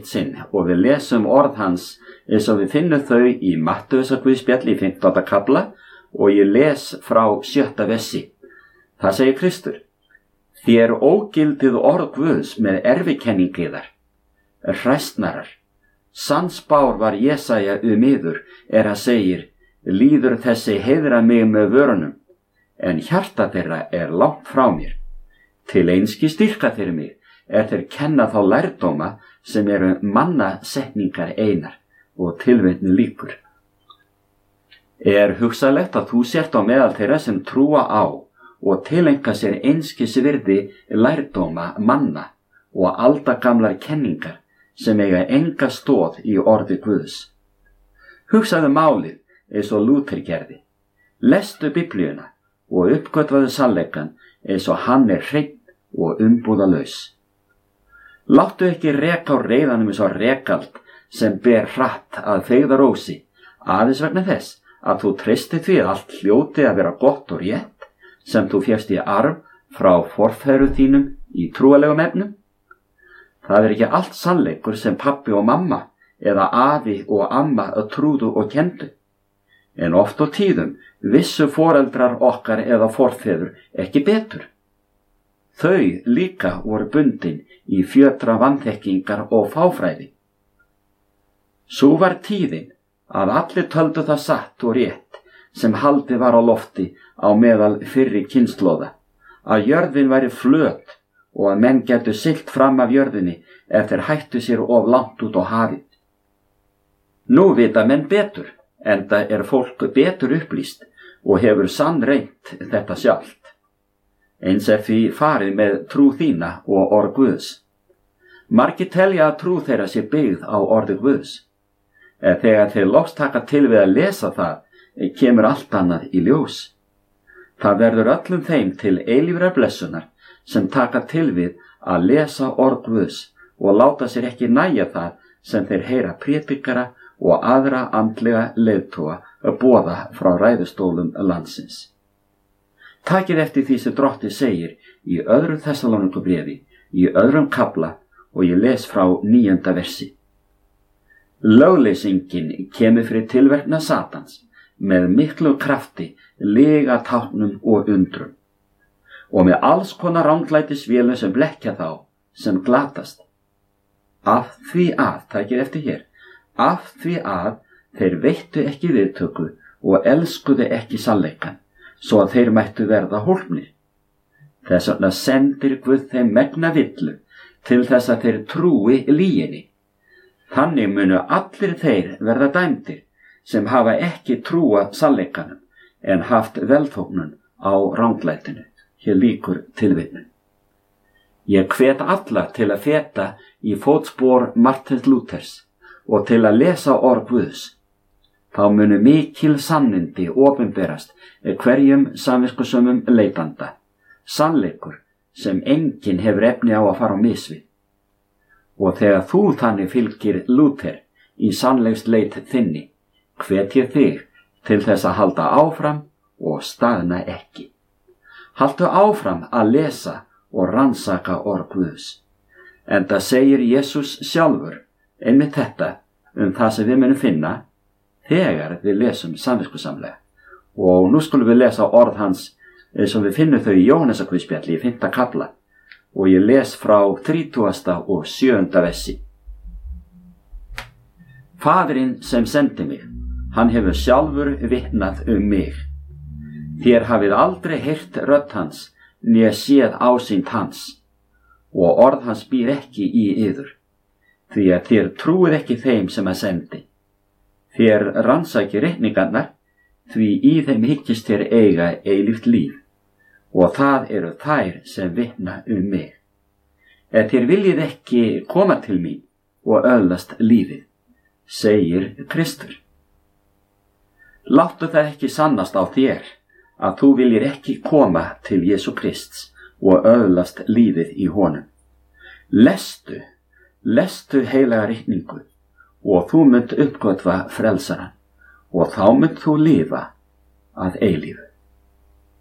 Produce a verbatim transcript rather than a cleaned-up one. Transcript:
eitt sinn og við lesum orð hans eins og við finnum þau í Mattheusarguðspjalli í fimmtánda kafla og ég les frá sjötta versi. Það segir Kristur: Þér ógildið orð Guðs með erfikenningu yðar, hræsnarar. Sannspár var Jesaja um yður er að segir: Líður þessi heiðra mig með vörunum, en hjarta þeirra er langt frá mér. Til einski styrka þeir mig, er þeir kenna þá lærdóma sem eru mannasetningar einar og tilvitni líkur. Er hugsanlegt að þú sért á meðal þeirra sem trúa á og tileinka sér einskis virði lærdóma manna og aldagamlar kenningar sem eiga enga stoð í orði Guðs? Hugsaðu málið eins og Lúther gerði. Lestu Biblíuna og uppgötvaðu sannleikann eins og hann er hreinn og umbúðalaus. Láttu ekki reka á reiðanum eins og rekald sem ber hratt að feigðarósi, aðeins vegna þess að þú treystir því að allt hljóti að vera gott og rétt sem þú fékkst í arf frá forfeðrum þínum í trúalegum efnum. Það er ekki allt sannleikur sem pabbi og mamma eða afi og amma trúðu og kendu. En oft og tíðum vissu foreldrar okkar eða forfeður ekki betur. Þau líka voru bundin í fjötra vanþekkingar og fáfræði. Sú var tíðin að allir töldu það satt og rétt sem haldið var á lofti á meðal fyrri kynslóða, að jörðin væri flöt og að menn gætu siglt fram af jörðinni ef þeir hættu sér of langt út á hafið. Nú vita menn betur, enda er fólk betur upplýst og hefur sannreynt þetta sjálft. Eins er því farið með trú þína og orð Guðs. Margir telja að trú þeirra sé byggð á orði Guðs. En þegar þeir loks taka til við að lesa það, kemur allt annað í ljós. Það verður öllum þeim til eilífrar blessunar sem taka til við að lesa orð Guðs og láta sér ekki nægja það sem þeir heyra prédikara og aðra andlega leiðtoga að boða frá ræðustólum landsins. Takið eftir því sem Drottinn segir í öðrum Þessaloníkubréfi, í öðrum kafla og ég les frá níunda versi. Lögleysingin kemur fyrir tilverkna Satans með miklu krafti, lyga táknum og undrum og með alls konar ranglætisvélum sem blekkja þá sem glatast. Af því að, takið eftir hér, af því að þeir veittu ekki viðtöku og elskuðu ekki sannleikann, svo að þeir mættu verða hólpnir. Þess vegna sendir Guð þeim megna villu til þess að þeir trúi lyginni. Þannig munu allir þeir verða dæmdir sem hafa ekki trúað sannleikanum en haft velþóknun á ranglætinu. Hér lýkur tilvitnun. Ég hvet alla til að feta í fótspor Martins Lúthers og til að lesa orð Guðs. Þá munu mikil sannindi opinberast hverjum samviskusömmum leitanda, sannleikur sem enginn hefur efni á að fara á mis við. Og þegar þú þannig fylgir Lúther í sannleiksleit þinni, hvet ég þig til þess að halda áfram og staðna ekki. Haltu áfram að lesa og rannsaka orð Guðs. Enda segir Jesús sjálfur einmitt þetta um það sem við munum finna þegar við lesum samviskusamlega. Og nú skulum við lesa orð hans eins og við finnum þau í Jóhannesarguðspjalli í fimmta kafla og ég les frá þrítugasta og sjöunda versi. Faðirinn sem sendi mig, hann hefur sjálfur vitnað um mig. Þér hafið aldrei heyrt rödd hans né séð ásýnd hans og orð hans býr ekki í yður, því að þér trúið ekki þeim sem að sendi. Þér rannsaki reikningarnar, því í þeim hyggist þér eiga eilíft líf, og það eru þær sem vitna um mig. En þér viljið ekki koma til mín og öðlast lífið, segir Kristur. Láttu það ekki sannast á þér, að þú viljir ekki koma til Jesú Krists og öðlast lífið í honum. Lestu, lestu heilaga ritningu og þú munt uppgötva frelsarann og þá munt þú lifa að eilífu.